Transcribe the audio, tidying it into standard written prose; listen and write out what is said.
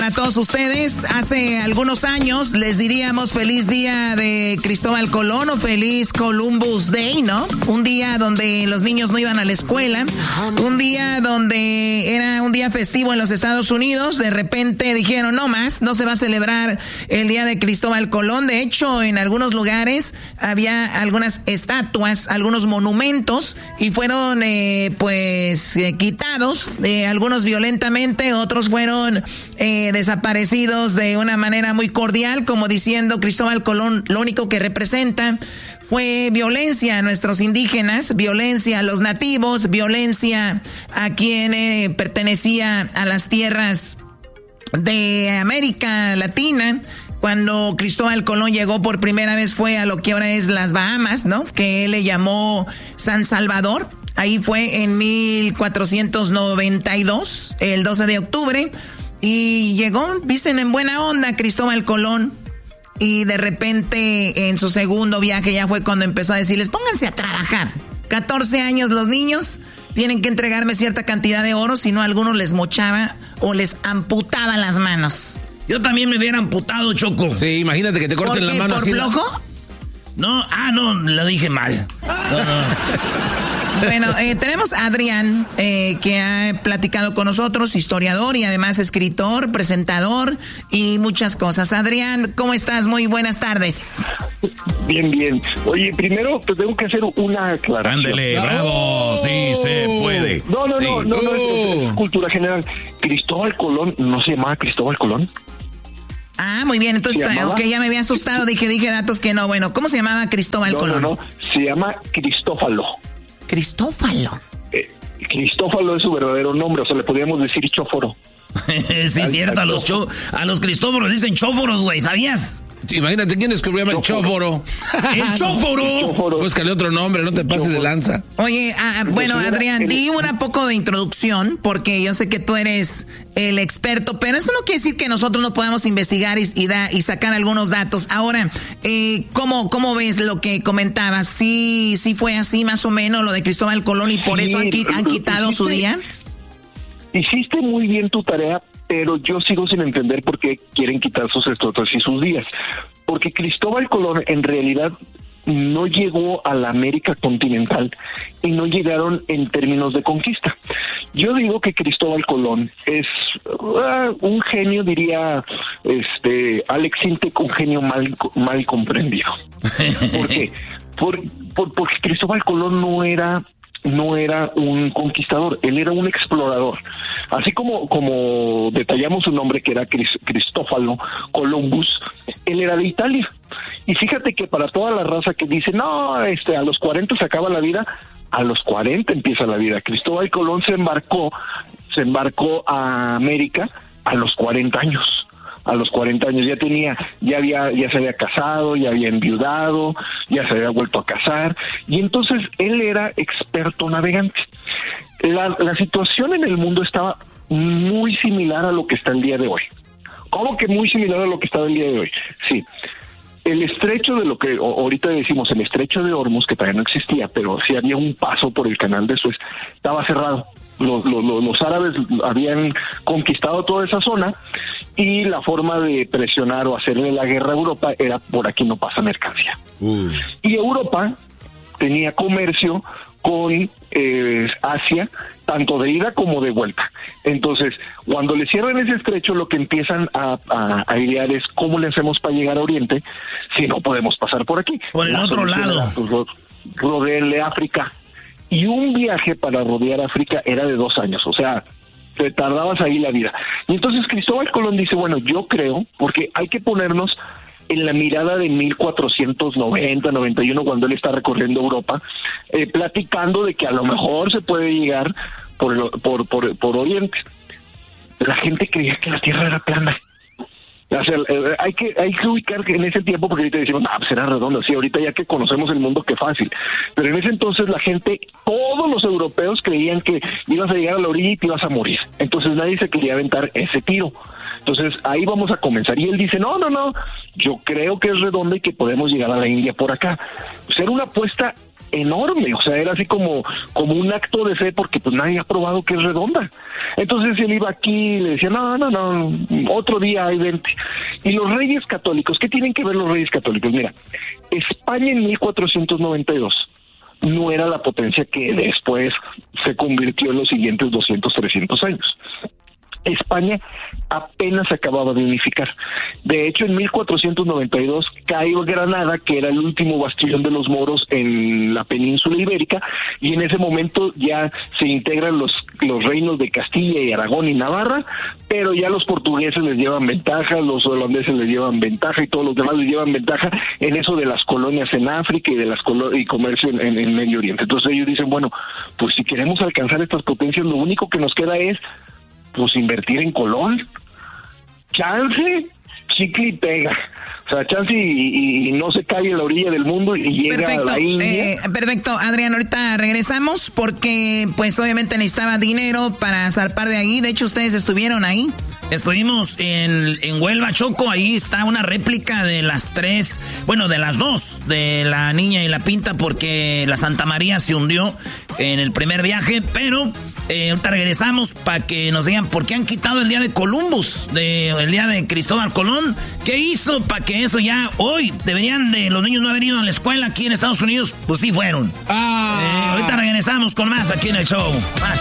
A todos ustedes, hace algunos años les diríamos feliz día de Cristóbal Colón o feliz Columbus Day, ¿no? Un día donde los niños no iban a la escuela, un día donde era un día festivo en los Estados Unidos. De repente dijeron, no más, no se va a celebrar el día de Cristóbal Colón. De hecho, en algunos lugares había algunas estatuas, algunos monumentos y fueron quitados, algunos violentamente, otros fueron desaparecidos de una manera muy cordial, como diciendo Cristóbal Colón lo único que representa fue violencia a nuestros indígenas, violencia a los nativos, violencia a quien pertenecía a las tierras de América Latina. Cuando Cristóbal Colón llegó por primera vez fue a lo que ahora es las Bahamas, ¿no? Que él le llamó San Salvador. Ahí fue en 1492, el 12 de octubre. Y llegó, dicen, en buena onda Cristóbal Colón. Y de repente en su segundo viaje ya fue cuando empezó a decirles, pónganse a trabajar. 14 años los niños, tienen que entregarme cierta cantidad de oro, si no algunos les mochaba o les amputaba las manos. Yo también me hubiera amputado, Choco. Sí, imagínate que te corten la mano así. ¿Por flojo? No, lo dije mal. No. Bueno, tenemos a Adrián, que ha platicado con nosotros, historiador y además escritor, presentador y muchas cosas. Adrián, ¿cómo estás? Muy buenas tardes. Bien. Oye, primero te tengo que hacer una aclaración. Ándele, bravo, sí se puede. No, es cultura general. Cristóbal Colón, ¿no se llamaba Cristóbal Colón? Ah, muy bien, entonces, ok, ya me había asustado, dije datos que no. Bueno, ¿cómo se llamaba Cristóbal Colón? No, se llama Cristófalo. Cristófalo. Cristófalo es su verdadero nombre, o sea, le podríamos decir Chóforo. Sí, cierto, a los Cristóforos dicen chóforos, güey, ¿sabías? Imagínate quién descubrió el chóforo. ¡El chóforo! Búscale otro nombre, no te pases de lanza. Oye, bueno, Adrián, di una poco de introducción, porque yo sé que tú eres el experto, pero eso no quiere decir que nosotros no podamos investigar y sacar algunos datos. Ahora, ¿cómo ves lo que comentabas? ¿Sí fue así más o menos lo de Cristóbal Colón y por eso han quitado su día? Hiciste muy bien tu tarea, pero yo sigo sin entender por qué quieren quitar sus estatuas y sus días. Porque Cristóbal Colón en realidad no llegó a la América continental y no llegaron en términos de conquista. Yo digo que Cristóbal Colón es un genio, diría Alex Sintek, un genio mal comprendido. ¿Por qué? Porque Cristóbal Colón no era un conquistador, él era un explorador. Así como detallamos su nombre, que era Cristófalo Columbus, él era de Italia. Y fíjate que para toda la raza que dice, no, a los 40 se acaba la vida, a los 40 empieza la vida. Cristóbal Colón se embarcó a América a los 40 años. A los 40 años ya se había casado, ya había enviudado, ya se había vuelto a casar, y entonces él era experto navegante. La situación en el mundo estaba muy similar a lo que está el día de hoy. ¿Cómo que muy similar a lo que está el día de hoy? Sí. El estrecho de lo que ahorita decimos, el estrecho de Hormuz, que todavía no existía, pero sí había un paso por el canal de Suez, estaba cerrado. Los árabes habían conquistado toda esa zona y la forma de presionar o hacerle la guerra a Europa era por aquí no pasa mercancía. Y Europa tenía comercio con Asia, tanto de ida como de vuelta. Entonces, cuando le cierran ese estrecho, lo que empiezan a idear es cómo le hacemos para llegar a Oriente si no podemos pasar por aquí. Por el otro lado. Rodearle África. Y un viaje para rodear África era de 2 años, o sea, te tardabas ahí la vida. Y entonces Cristóbal Colón dice, bueno, yo creo, porque hay que ponernos en la mirada de 1490, 91, cuando él está recorriendo Europa, platicando de que a lo mejor se puede llegar por Oriente. La gente creía que la Tierra era plana. O sea, hay que ubicar en ese tiempo, porque ahorita decimos, pues era redondo, sí, ahorita ya que conocemos el mundo, qué fácil. Pero en ese entonces la gente, todos los europeos creían que ibas a llegar a la orilla y te ibas a morir. Entonces nadie se quería aventar ese tiro. Entonces ahí vamos a comenzar. Y él dice, no, yo creo que es redonda y que podemos llegar a la India por acá. Pues era una apuesta enorme, o sea, era así como un acto de fe, porque pues nadie ha probado que es redonda. Entonces él iba aquí y le decía, no, otro día hay 20. Y los reyes católicos, ¿qué tienen que ver los reyes católicos? Mira, España en 1492 no era la potencia que después se convirtió en los siguientes 200, 300 años. España apenas se acababa de unificar. De hecho, en 1492 cae Granada, que era el último bastión de los moros en la península ibérica, y en ese momento ya se integran los reinos de Castilla y Aragón y Navarra, pero ya los portugueses les llevan ventaja, los holandeses les llevan ventaja y todos los demás les llevan ventaja en eso de las colonias en África y de las y comercio en Medio Oriente. Entonces ellos dicen, bueno, pues si queremos alcanzar estas potencias, lo único que nos queda es pues invertir en Colón. Chance, chicle y pega. O sea, chance y no se cae en la orilla del mundo y llega a la India. Perfecto, Adrián, ahorita regresamos porque pues obviamente necesitaba dinero para zarpar de ahí. De hecho, ustedes estuvieron ahí. Estuvimos en Huelva, Choco. Ahí está una réplica de las dos, de la Niña y la Pinta, porque la Santa María se hundió en el primer viaje. Pero ahorita regresamos para que nos digan por qué han quitado el día de Columbus, el día de Cristóbal Colón. ¿Qué hizo para que eso ya hoy deberían de los niños no haber ido a la escuela aquí en Estados Unidos? Pues sí fueron. Ahorita regresamos con más aquí en el show. Más